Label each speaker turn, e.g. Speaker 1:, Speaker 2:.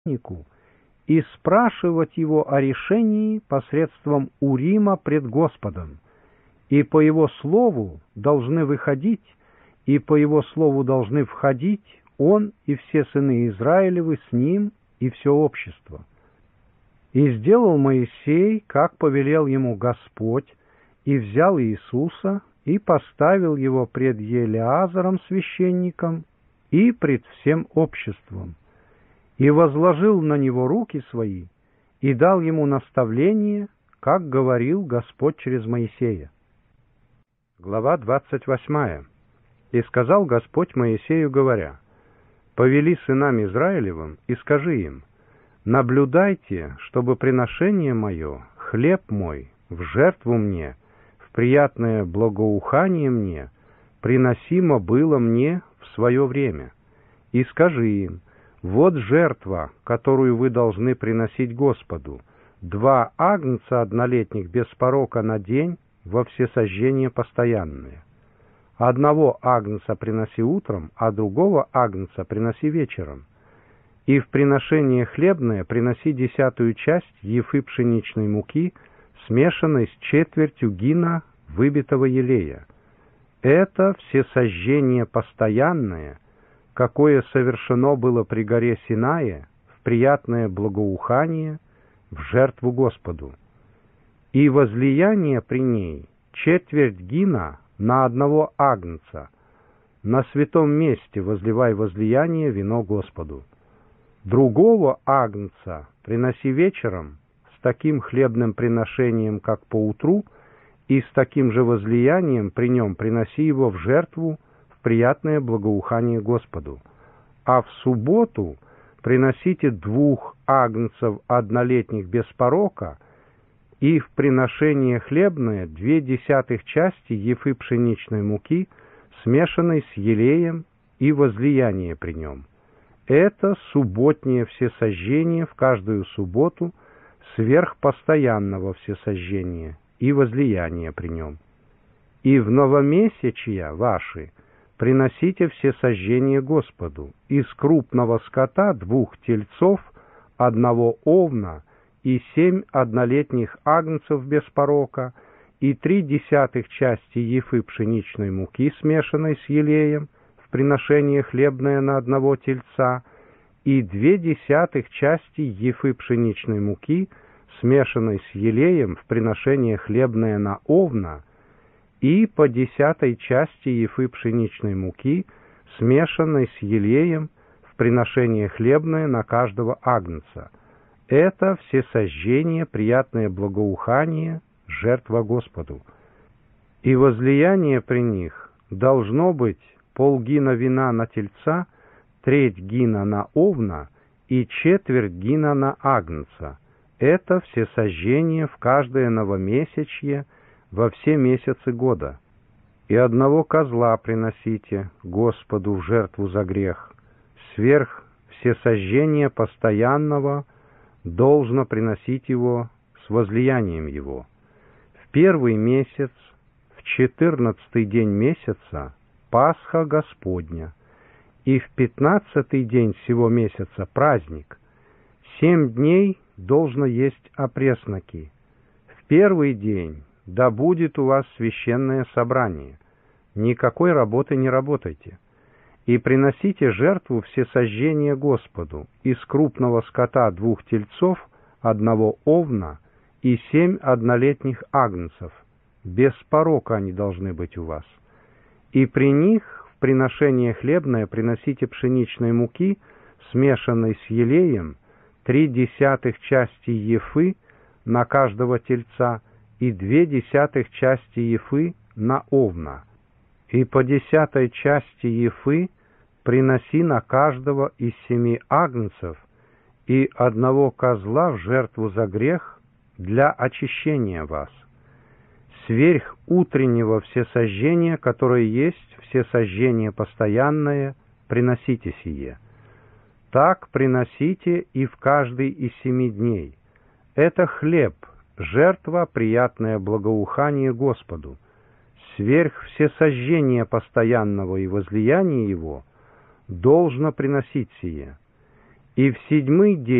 Speaker 1: священнику и спрашивать его о решении посредством Урима пред Господом, и по его слову должны выходить, и по его слову должны входить он и все сыны Израилевы с ним и все общество. И сделал Моисей, как повелел ему Господь, и взял Иисуса, и поставил его пред Елеазаром священником и пред всем обществом, и возложил на него руки свои, и дал ему наставление, как говорил Господь через Моисея. Глава 28. «И сказал Господь Моисею, говоря: повели сынам Израилевым, и скажи им: наблюдайте, чтобы приношение мое, хлеб мой, в жертву мне, в приятное благоухание мне, приносимо было мне в свое время. И скажи им: вот жертва, которую вы должны приносить Господу, 2 агнца однолетних без порока на день во всесожжение постоянное. Одного агнца приноси утром, а другого агнца приноси вечером. И в приношение хлебное приноси 10-ю часть ефы пшеничной муки, смешанной с четвертью гина выбитого елея. Это всесожжение постоянное, какое совершено было при горе Синае, в приятное благоухание, в жертву Господу. И возлияние при ней четверть гина на одного агнца, на святом месте возливай возлияние вино Господу. Другого агнца приноси вечером с таким хлебным приношением, как поутру, и с таким же возлиянием при нем приноси его в жертву, в приятное благоухание Господу. А в субботу приносите 2 агнцев однолетних без порока, и в приношение хлебное 2/10 части ефы пшеничной муки, смешанной с елеем, и возлияние при нем. Это субботнее всесожжение в каждую субботу, сверх постоянного всесожжения, и возлияние при нем. И в новомесячья ваши приносите всесожжение Господу: из крупного скота 2 тельцов, 1 овна, и 7 однолетних агнцев без порока, и 3/10 части ефы пшеничной муки, смешанной с елеем, в приношение хлебное на 1 тельца, и 2/10 части ефы пшеничной муки, смешанной с елеем, в приношение хлебное на овна, и по 10 части ефы пшеничной муки, смешанной с елеем, в приношение хлебное на каждого агнца. Это всесожжение, приятное благоухание, жертва Господу. И возлияние при них должно быть полгина вина на тельца, 1/3 гина на овна и 1/4 гина на агнца. Это всесожжение в каждое новомесячье во все месяцы года. И 1 козла приносите Господу в жертву за грех. Сверх всесожжения постоянного должно приносить его с возлиянием его. В 1-й месяц, в 14-й день месяца, Пасха Господня, и в 15-й день сего месяца праздник. 7 дней должно есть опресноки. В 1-й день да будет у вас священное собрание. Никакой работы не работайте. И приносите жертву всесожжения Господу: из крупного скота 2 тельцов, 1 овна и 7 однолетних агнцев. Без порока они должны быть у вас. И при них в приношение хлебное приносите пшеничной муки, смешанной с елеем, 3/10 части ефы на каждого тельца и 2/10 части ефы на овна. И по 10 части ефы приноси на каждого из 7 агнцев и 1 козла в жертву за грех для очищения вас. Сверх утреннего всесожжения, которое есть всесожжение постоянное, приносите сие. Так приносите и в каждый из 7 дней. Это хлеб, жертва, приятное благоухание Господу. Сверх всесожжения постоянного и возлияния его должно приносить сие. И в седьмый день